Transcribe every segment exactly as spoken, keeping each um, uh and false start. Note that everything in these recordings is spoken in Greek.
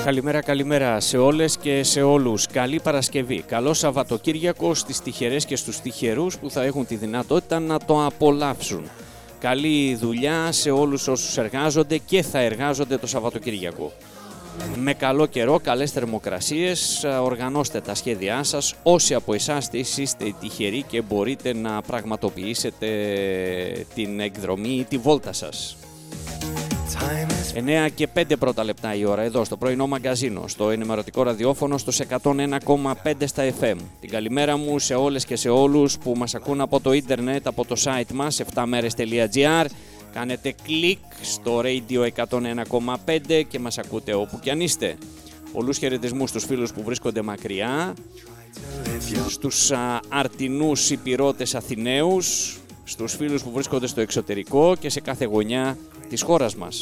Καλημέρα, καλημέρα σε όλες και σε όλους. Καλή Παρασκευή. Καλό Σαββατοκύριακο στις τυχερές και στους τυχερούς που θα έχουν τη δυνατότητα να το απολαύσουν. Καλή δουλειά σε όλους όσους εργάζονται και θα εργάζονται το Σαββατοκύριακο. Με καλό καιρό, καλές θερμοκρασίες, οργανώστε τα σχέδιά σας. Όσοι από εσάς είστε τυχεροί και μπορείτε να πραγματοποιήσετε την εκδρομή ή τη βόλτα σας. εννέα και πέντε πρώτα λεπτά η ώρα εδώ στο πρωινό μαγκαζίνο, στο ενημερωτικό ραδιόφωνο στο εκατόν ένα κόμμα πέντε στα εφ εμ. Την καλημέρα μου σε όλες και σε όλους που μας ακούν από το ίντερνετ, από το site μας εφτά μέρες τελεία τζι άρ. Κάνετε κλικ στο Radio εκατόν ένα κόμμα πέντε και μας ακούτε όπου κι αν είστε. Πολλούς χαιρετισμούς στους φίλους που βρίσκονται μακριά, στους α, αρτινούς υπηρώτες Αθηναίους, στους φίλους που βρίσκονται στο εξωτερικό και σε κάθε γωνιά της χώρας μας.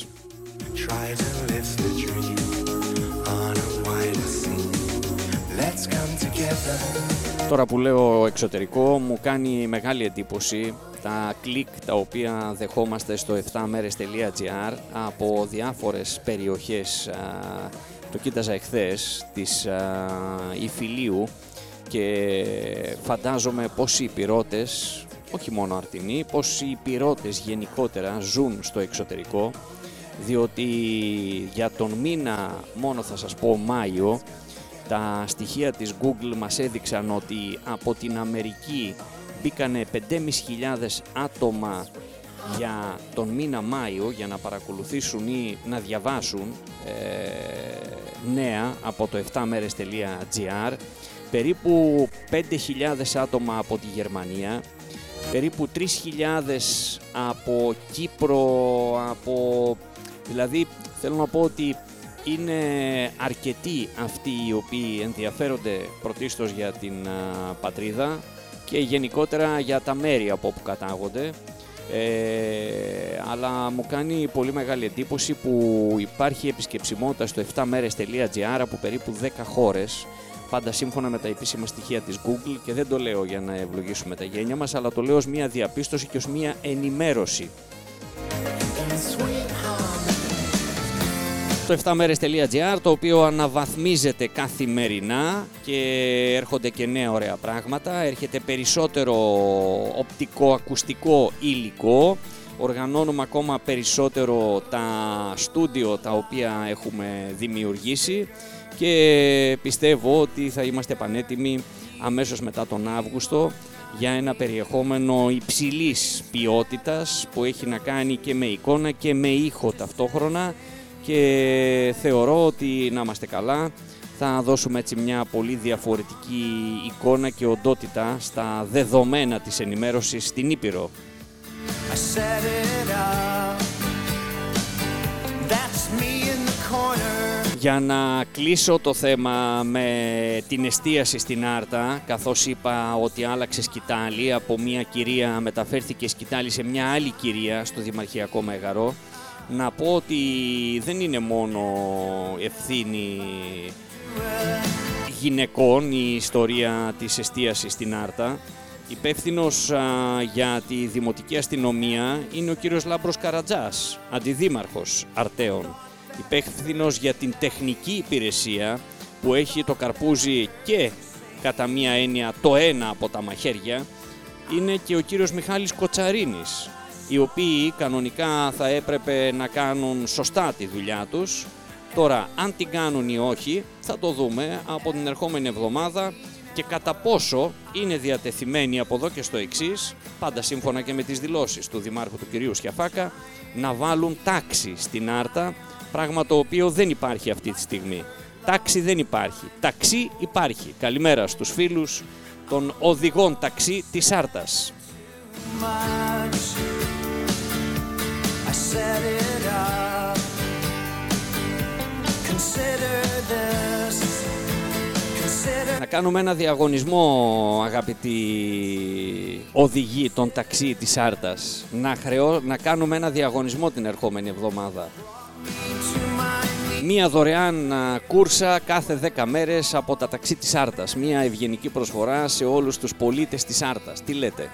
Τώρα που λέω εξωτερικό, μου κάνει μεγάλη εντύπωση τα κλικ τα οποία δεχόμαστε στο εφτά μέρες τελεία τζι άρ από διάφορες περιοχές. Το κοίταζα εχθές της Ιφιλίου και φαντάζομαι πόσοι υπηρώτες, όχι μόνο αρτινοί, πόσοι υπηρώτες γενικότερα ζουν στο εξωτερικό, διότι για τον μήνα, μόνο θα σας πω Μάιο, τα στοιχεία της Google μας έδειξαν ότι από την Αμερική μπήκανε πέντε χιλιάδες πεντακόσια άτομα για τον μήνα Μάιο για να παρακολουθήσουν ή να διαβάσουν ε, νέα από το εφτά μέρες τελεία τζι άρ, περίπου πέντε χιλιάδες άτομα από τη Γερμανία, περίπου τρεις χιλιάδες από Κύπρο, από... δηλαδή θέλω να πω ότι είναι αρκετοί αυτοί οι οποίοι ενδιαφέρονται πρωτίστως για την α, πατρίδα και γενικότερα για τα μέρη από όπου κατάγονται, ε, αλλά μου κάνει πολύ μεγάλη εντύπωση που υπάρχει επισκεψιμότητα στο εφτά μέρες τελεία τζι άρ από περίπου δέκα χώρες, πάντα σύμφωνα με τα επίσημα στοιχεία της Google, και δεν το λέω για να ευλογήσουμε τα γένια μας, αλλά το λέω ως μια διαπίστωση και ως μια ενημέρωση. Το εφτά μέρες τελεία τζι άρ, το οποίο αναβαθμίζεται καθημερινά και έρχονται και νέα ωραία πράγματα, έρχεται περισσότερο οπτικό-ακουστικό υλικό, οργανώνουμε ακόμα περισσότερο τα στούντιο τα οποία έχουμε δημιουργήσει και πιστεύω ότι θα είμαστε πανέτοιμοι αμέσως μετά τον Αύγουστο για ένα περιεχόμενο υψηλής ποιότητας που έχει να κάνει και με εικόνα και με ήχο ταυτόχρονα, και θεωρώ ότι, να είμαστε καλά, θα δώσουμε έτσι μια πολύ διαφορετική εικόνα και οντότητα στα δεδομένα της ενημέρωσης στην Ήπειρο. Για να κλείσω το θέμα με την εστίαση στην Άρτα, καθώς είπα ότι άλλαξε σκητάλη, από μια κυρία μεταφέρθηκε σκητάλη σε μια άλλη κυρία στο Δημαρχιακό Μέγαρο, να πω ότι δεν είναι μόνο ευθύνη γυναικών η ιστορία της εστίασης στην Άρτα. Υπεύθυνος α, για τη Δημοτική Αστυνομία είναι ο κύριος Λάμπρος Καρατζάς, αντιδήμαρχος Αρτέων. Υπεύθυνος για την τεχνική υπηρεσία που έχει το καρπούζι και κατά μία έννοια το ένα από τα μαχαίρια είναι και ο κύριος Μιχάλης Κοτσαρίνης, οι οποίοι κανονικά θα έπρεπε να κάνουν σωστά τη δουλειά τους. Τώρα, αν την κάνουν ή όχι, θα το δούμε από την ερχόμενη εβδομάδα και κατά πόσο είναι διατεθειμένοι από εδώ και στο εξής, πάντα σύμφωνα και με τις δηλώσεις του Δημάρχου του κυρίου Σιαφάκα, να βάλουν τάξη στην Άρτα, πράγμα το οποίο δεν υπάρχει αυτή τη στιγμή. Τάξη δεν υπάρχει, ταξί υπάρχει. Καλημέρα στους φίλους των οδηγών ταξί της Άρτας. Να κάνουμε ένα διαγωνισμό, αγαπητοί οδηγοί των ταξί της Άρτας. Να, χρεώ, να κάνουμε ένα διαγωνισμό την ερχόμενη εβδομάδα. Μία δωρεάν κούρσα κάθε δέκα μέρες από τα ταξί της Άρτας. Μία ευγενική προσφορά σε όλους τους πολίτες της Άρτας. Τι λέτε?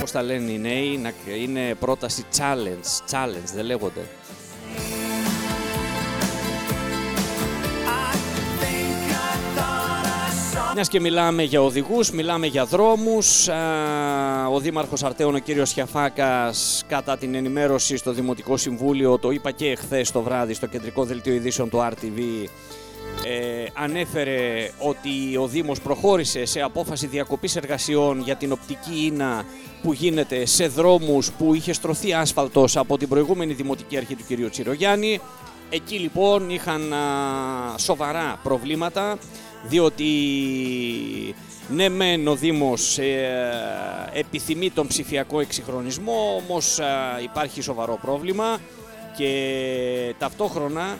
πώς τα λένε οι νέοι, να, είναι πρόταση challenge, challenge δεν λέγονται. Μιας και μιλάμε για οδηγούς, μιλάμε για δρόμους, ο Δήμαρχος Αρτέων, ο κύριος Χιαφάκας, κατά την ενημέρωση στο Δημοτικό Συμβούλιο, το είπα και εχθές το βράδυ στο κεντρικό δελτίο ειδήσεων του αρ τι βι, ε, ανέφερε ότι ο Δήμος προχώρησε σε απόφαση διακοπής εργασιών για την οπτική ίνα που γίνεται σε δρόμους που είχε στρωθεί άσφαλτος από την προηγούμενη Δημοτική Αρχή του κυρίου Τσιρογιάννη. Εκεί λοιπόν είχαν α, σοβαρά προβλήματα, διότι ναι μεν ο Δήμος ε, επιθυμεί τον ψηφιακό εξυγχρονισμό, όμως ε, υπάρχει σοβαρό πρόβλημα και ταυτόχρονα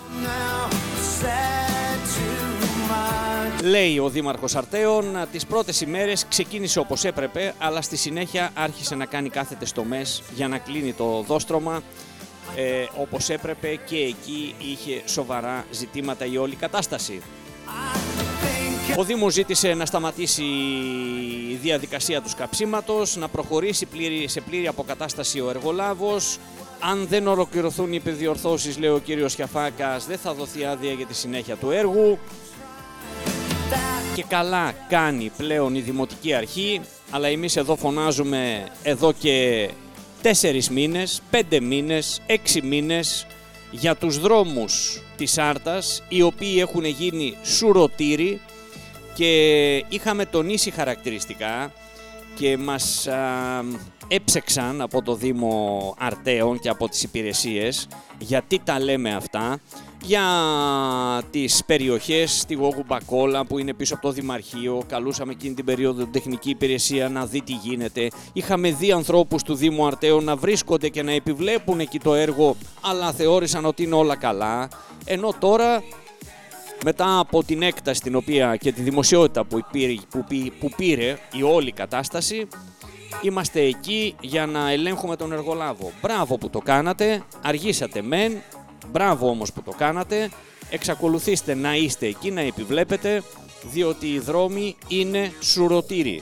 λέει ο Δήμαρχος Αρτέων, τις πρώτες ημέρες ξεκίνησε όπως έπρεπε, αλλά στη συνέχεια άρχισε να κάνει κάθετες τομές για να κλείνει το δόστρωμα ε, όπως έπρεπε και εκεί είχε σοβαρά ζητήματα η όλη κατάσταση. Ο Δήμος ζήτησε να σταματήσει η διαδικασία του σκαψίματος, να προχωρήσει πλήρη, σε πλήρη αποκατάσταση ο εργολάβος. Αν δεν ολοκληρωθούν οι επιδιορθώσεις, λέει ο κύριος Χιαφάκας, δεν θα δοθεί άδεια για τη συνέχεια του έργου. Και καλά κάνει πλέον η Δημοτική Αρχή, αλλά εμείς εδώ φωνάζουμε εδώ και τέσσερις μήνες, πέντε μήνες, έξι μήνες για τους δρόμους της Άρτας, οι οποίοι έχουν γίνει σουρωτήρι και είχαμε τονίσει χαρακτηριστικά και μας α, έψεξαν από το Δήμο Αρτέων και από τις υπηρεσίες γιατί τα λέμε αυτά, για τις περιοχές στη Γόγου Μπακόλα που είναι πίσω από το Δημαρχείο. Καλούσαμε εκείνη την περίοδο την τεχνική υπηρεσία να δει τι γίνεται. Είχαμε δει ανθρώπους του Δήμου Αρτέων να βρίσκονται και να επιβλέπουν εκεί το έργο, αλλά θεώρησαν ότι είναι όλα καλά, ενώ τώρα μετά από την έκταση την οποία και τη δημοσιότητα που πήρε, που, που πήρε η όλη κατάσταση, είμαστε εκεί για να ελέγχουμε τον εργολάβο. Μπράβο που το κάνατε, αργήσατε μεν, μπράβο όμως που το κάνατε, εξακολουθήστε να είστε εκεί, να επιβλέπετε, διότι οι δρόμοι είναι σουρωτήρι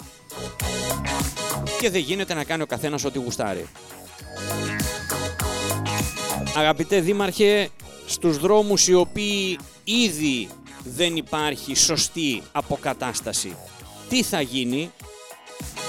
και δεν γίνεται να κάνει ο καθένας ό,τι γουστάρει. Αγαπητέ Δήμαρχε, στους δρόμους οι οποίοι ήδη δεν υπάρχει σωστή αποκατάσταση, τι θα γίνει?